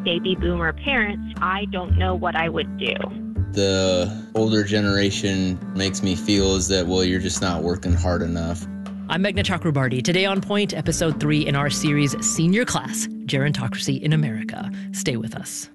baby boomer parents, I don't know what I would do. The older generation makes me feel is that, well, you're just not working hard enough. I'm Meghna Chakrabarti. Today on Point, episode 3 in our series Senior Class, Gerontocracy in America. Stay with us.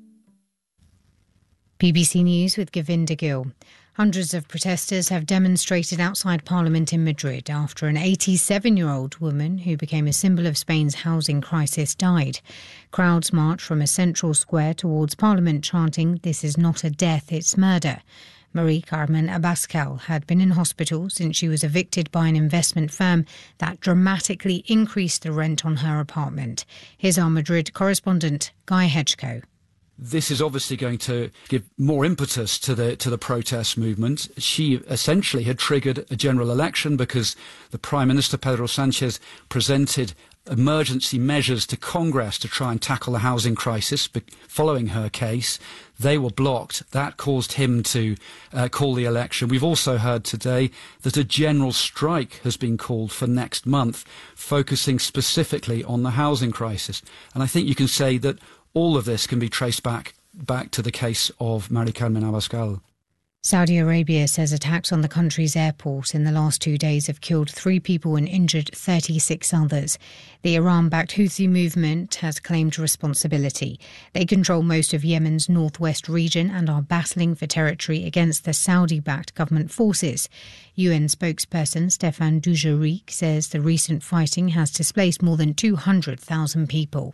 BBC News with Govinda Gill. Hundreds of protesters have demonstrated outside Parliament in Madrid after an 87-year-old woman who became a symbol of Spain's housing crisis died. Crowds marched from a central square towards Parliament chanting, "This is not a death, it's murder." Marie Carmen Abascal had been in hospital since she was evicted by an investment firm that dramatically increased the rent on her apartment. Here's our Madrid correspondent, Guy Hedgecoe. This is obviously going to give more impetus to the protest movement. She essentially had triggered a general election because the Prime Minister, Pedro Sanchez, presented emergency measures to Congress to try and tackle the housing crisis following her case. They were blocked. That caused him to call the election. We've also heard today that a general strike has been called for next month, focusing specifically on the housing crisis. And I think you can say that all of this can be traced back to the case of Marie Carmen Abascal. Saudi Arabia says attacks on the country's airport in the last 2 days have killed 3 people and injured 36 others. The Iran-backed Houthi movement has claimed responsibility. They control most of Yemen's northwest region and are battling for territory against the Saudi-backed government forces. UN spokesperson Stéphane Dujarric says the recent fighting has displaced more than 200,000 people.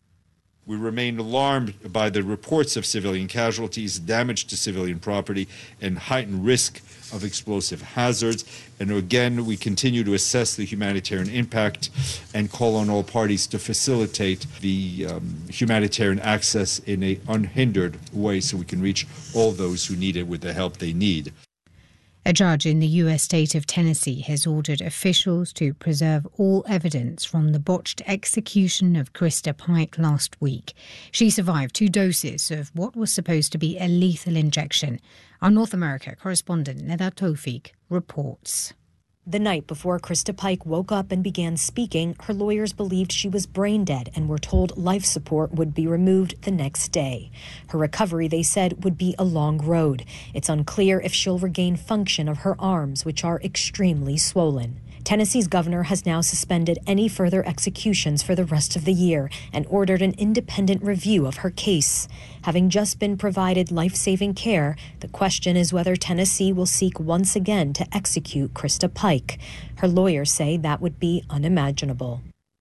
We remain alarmed by the reports of civilian casualties, damage to civilian property, and heightened risk of explosive hazards. And again, we continue to assess the humanitarian impact and call on all parties to facilitate the humanitarian access in an unhindered way so we can reach all those who need it with the help they need. A judge in the U.S. state of Tennessee has ordered officials to preserve all evidence from the botched execution of Krista Pike last week. She survived 2 doses of what was supposed to be a lethal injection. Our North America correspondent Neda Tawfiq reports. The night before Krista Pike woke up and began speaking, her lawyers believed she was brain dead and were told life support would be removed the next day. Her recovery, they said, would be a long road. It's unclear if she'll regain function of her arms, which are extremely swollen. Tennessee's governor has now suspended any further executions for the rest of the year and ordered an independent review of her case. Having just been provided life-saving care, the question is whether Tennessee will seek once again to execute Krista Pike. Her lawyers say that would be unimaginable.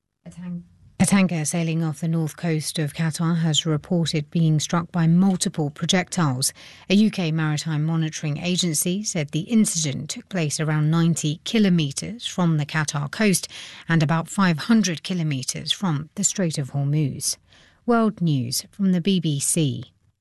A tanker sailing off the north coast of Qatar has reported being struck by multiple projectiles. A UK maritime monitoring agency said the incident took place around 90 kilometres from the Qatar coast and about 500 kilometres from the Strait of Hormuz. World News from the BBC.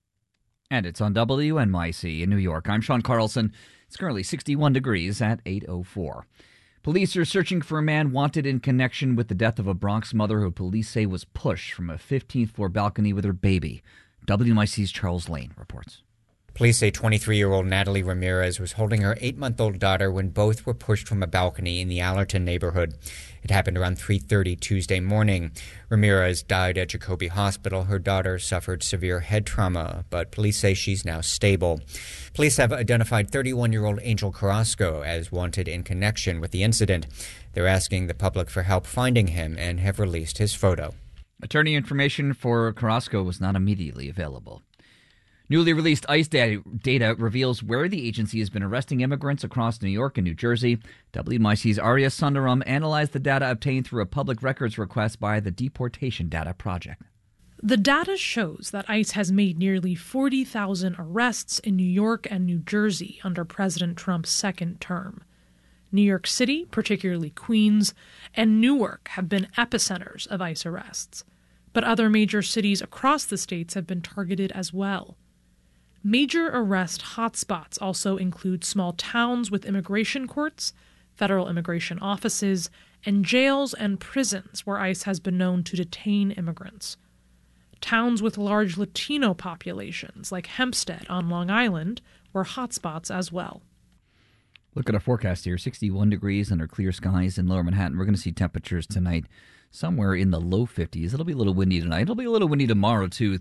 And it's on WNYC in New York. I'm Sean Carlson. It's currently 61 degrees at 8:04. Police are searching for a man wanted in connection with the death of a Bronx mother who police say was pushed from a 15th floor balcony with her baby. WNYC's Charles Lane reports. Police say 23-year-old Natalie Ramirez was holding her 8-month-old daughter when both were pushed from a balcony in the Allerton neighborhood. It happened around 3:30 Tuesday morning. Ramirez died at Jacobi Hospital. Her daughter suffered severe head trauma, but police say she's now stable. Police have identified 31-year-old Angel Carrasco as wanted in connection with the incident. They're asking the public for help finding him and have released his photo. Attorney information for Carrasco was not immediately available. Newly released ICE data reveals where the agency has been arresting immigrants across New York and New Jersey. WNYC's Arya Sundaram analyzed the data obtained through a public records request by the Deportation Data Project. The data shows that ICE has made nearly 40,000 arrests in New York and New Jersey under President Trump's second term. New York City, particularly Queens, and Newark have been epicenters of ICE arrests. But other major cities across the states have been targeted as well. Major arrest hotspots also include small towns with immigration courts, federal immigration offices, and jails and prisons where ICE has been known to detain immigrants. Towns with large Latino populations, like Hempstead on Long Island, were hotspots as well. Look at our forecast here, 61 degrees under clear skies in lower Manhattan. We're going to see temperatures tonight somewhere in the low 50s. It'll be a little windy tonight. It'll be a little windy tomorrow, too.